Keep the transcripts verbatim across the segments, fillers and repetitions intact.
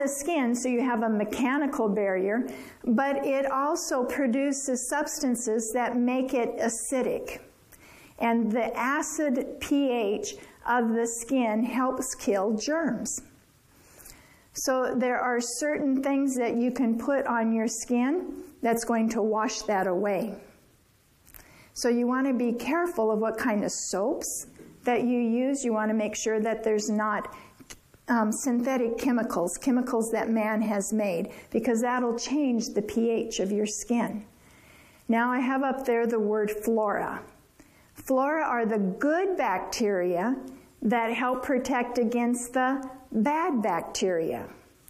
the skin, so you have a mechanical barrier, but it also produces substances that make it acidic. And the acid pH of the skin helps kill germs. So there are certain things that you can put on your skin that's going to wash that away. So you want to be careful of what kind of soaps that you use. You want to make sure that there's not um, synthetic chemicals, chemicals that man has made, because that'll change the pH of your skin. Now I have up there the word flora. Flora are the good bacteria that help protect against the bad bacteria.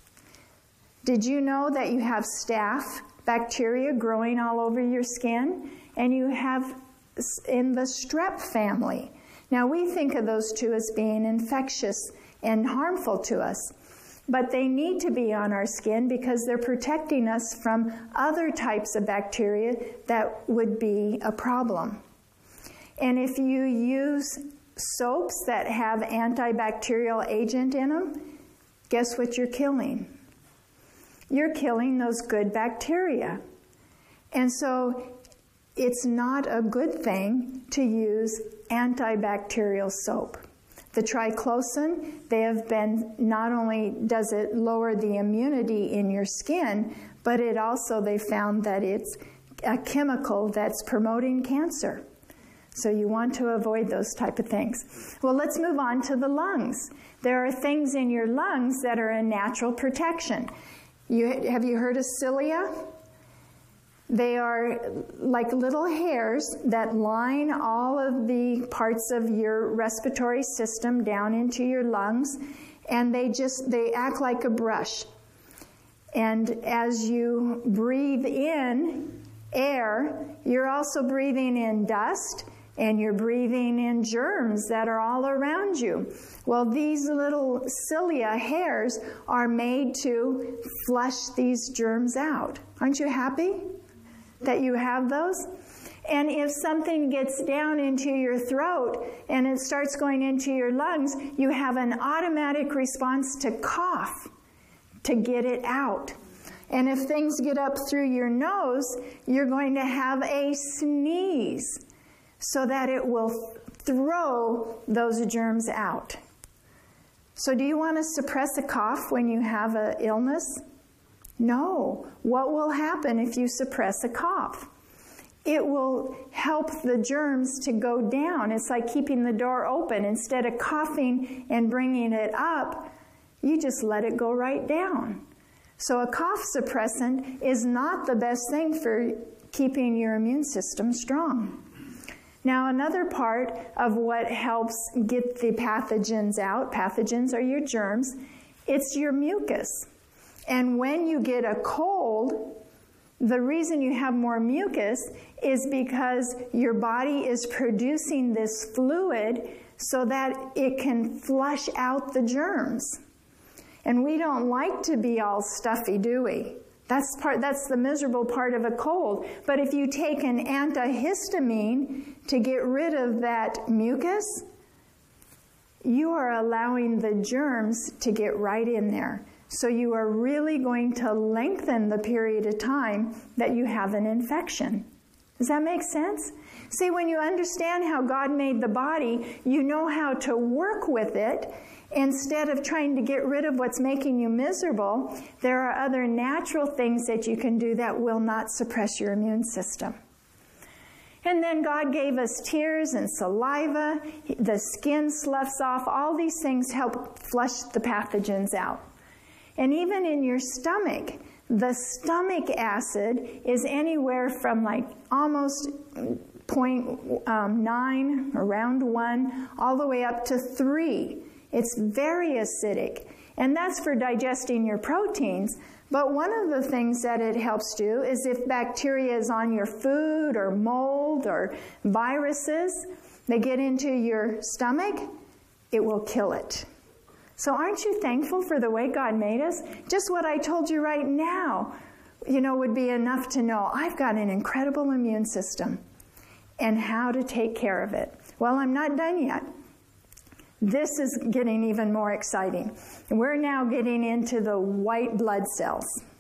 Did you know that you have staph bacteria growing all over your skin? And you have in the strep family. Now we think of those two as being infectious and harmful to us, but they need to be on our skin because they're protecting us from other types of bacteria that would be a problem. And if you use soaps that have antibacterial agent in them, guess what you're killing? You're killing those good bacteria. And so it's not a good thing to use antibacterial soap. The triclosan, they have been, not only does it lower the immunity in your skin, but it also, they found that it's a chemical that's promoting cancer. So you want to avoid those type of things. Well, let's move on to the lungs. There are things in your lungs that are a natural protection. You, have you heard of cilia? They are like little hairs that line all of the parts of your respiratory system down into your lungs, and they just, they act like a brush. And as you breathe in air, you're also breathing in dust, and you're breathing in germs that are all around you. Well, these little cilia hairs are made to flush these germs out. Aren't you happy that you have those? And if something gets down into your throat and it starts going into your lungs, you have an automatic response to cough to get it out. And if things get up through your nose, you're going to have a sneeze so that it will throw those germs out. So do you want to suppress a cough when you have an illness? No. What will happen if you suppress a cough? It will help the germs to go down. It's like keeping the door open. Instead of coughing and bringing it up, you just let it go right down. So a cough suppressant is not the best thing for keeping your immune system strong. Now, another part of what helps get the pathogens out, pathogens are your germs, it's your mucus. And when you get a cold, the reason you have more mucus is because your body is producing this fluid so that it can flush out the germs. And we don't like to be all stuffy, do we? That's part, that's the miserable part of a cold. But if you take an antihistamine to get rid of that mucus, you are allowing the germs to get right in there. So you are really going to lengthen the period of time that you have an infection. Does that make sense? See, when you understand how God made the body, you know how to work with it. Instead of trying to get rid of what's making you miserable, there are other natural things that you can do that will not suppress your immune system. And then God gave us tears and saliva. The skin sloughs off. All these things help flush the pathogens out. And even in your stomach, the stomach acid is anywhere from like almost zero point nine, around one, all the way up to three. It's very acidic, and that's for digesting your proteins. But one of the things that it helps do is if bacteria is on your food or mold or viruses, they get into your stomach, it will kill it. So aren't you thankful for the way God made us? Just what I told you right now, you know, would be enough to know I've got an incredible immune system and how to take care of it. Well, I'm not done yet. This is getting even more exciting. We're now getting into the white blood cells.